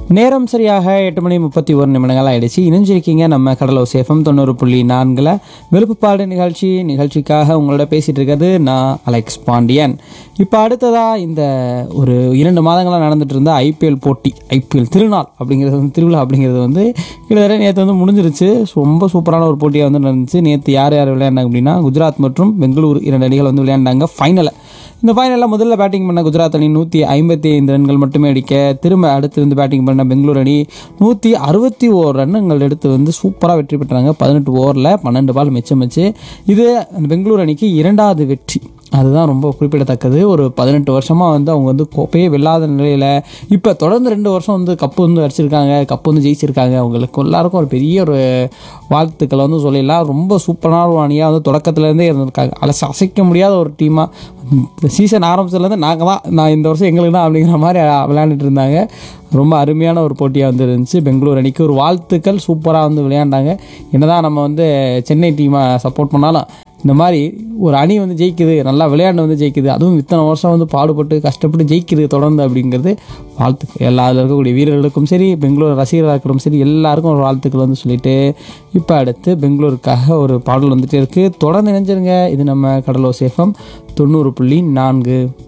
நேரம் சரியாக 8:31 ஆயிடுச்சு. இணைஞ்சிருக்கீங்க நம்ம கடலோசை எஃப்எம் 90.4 வெளுப்புப்பாடு நிகழ்ச்சிக்காக உங்களோட பேசிகிட்டு இருக்கிறது நான் அலெக்ஸ் பாண்டியன். இப்போ அடுத்ததாக இந்த ஒரு 2 மாதங்களாக நடந்துட்டு இருந்த ஐபிஎல் போட்டி, ஐபிஎல் திருநாள் அப்படிங்கிறது திருவிழா அப்படிங்கிறது கிட்டத்தட்ட நேற்று முடிஞ்சிருச்சு. ரொம்ப சூப்பரான ஒரு போட்டியாக நடந்துச்சு. நேற்று யார் விளையாண்டாங்க அப்படின்னா குஜராத் மற்றும் பெங்களூர் 2 அணிகள் விளையாண்டாங்க ஃபைனலில். இந்த ஃபைனலில் முதல்ல பேட்டிங் பண்ண குஜராத் அணி 155 ரன்கள் மட்டுமே அடிக்க, திரும்ப அடுத்து பேட்டிங் பண்ண பெங்களூர் அணி 161 ரன்கள் எடுத்து சூப்பராக வெற்றி பெற்றாங்க. 18 ஓவரில் 12 பால் மிச்சம் வச்சு. இது பெங்களூர் அணிக்கு 2வது வெற்றி. அதுதான் ரொம்ப குறிப்பிடத்தக்கது. ஒரு 18 வருஷமாக அவங்க கோப்பையே வெல்லாத நிலையில் இப்போ தொடர்ந்து 2 வருஷம் கப்பு அடிச்சிருக்காங்க, கப்பு ஜெயிச்சிருக்காங்க. அவங்களுக்கு எல்லாருக்கும் ஒரு பெரிய ஒரு வாழ்த்துக்களை சொல்லிடலாம். ரொம்ப சூப்பரான ஒரு அணியாக தொடக்கத்துலேருந்தே இருந்திருக்காங்க. அசைக்க முடியாத ஒரு டீமாக சீசன் ஆரம்பிச்சதுலேருந்து நான் இந்த வருஷம் எங்களுக்கு தான் அப்படிங்கிற மாதிரி விளையாண்டுட்டு இருந்தாங்க. ரொம்ப அருமையான ஒரு போட்டியாக இருந்துச்சு. பெங்களூர் அணிக்கு ஒரு வாழ்த்துக்கள். சூப்பராக விளையாண்டாங்க. என்னதான் நம்ம சென்னை டீமை சப்போர்ட் பண்ணாலும் இந்த மாதிரி ஒரு அணி ஜெயிக்குது, நல்லா விளையாண்டு ஜெயிக்குது, அதுவும் இத்தனை வருஷம் பாடுபட்டு கஷ்டப்பட்டு ஜெயிக்குது தொடர்ந்து அப்படிங்கிறது வாழ்த்துக்கள். அதில் இருக்கக்கூடிய வீரர்களுக்கும் சரி, பெங்களூர் ரசிகர்களாக இருக்கட்டும் சரி, எல்லாருக்கும் ஒரு வாழ்த்துக்கள் சொல்லிட்டு இப்போ அடுத்து பெங்களூருக்காக ஒரு பாடல் வந்துட்டே இருக்குது. தொடர்ந்து இணைஞ்சிருங்க. இது நம்ம கடலோசை எஃப்எம் 90.4.